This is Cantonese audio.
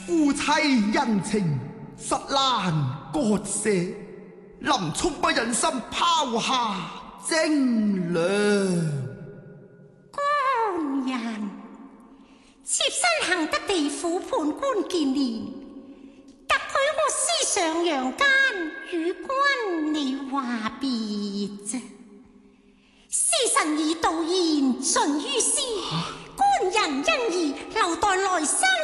夫妻恩情實難割捨，林沖不忍心拋下貞良。 官人，妾身幸得地府判官見面，特許我私上陽間與君你話別。司臣已道言盡於斯，官人因而留待來生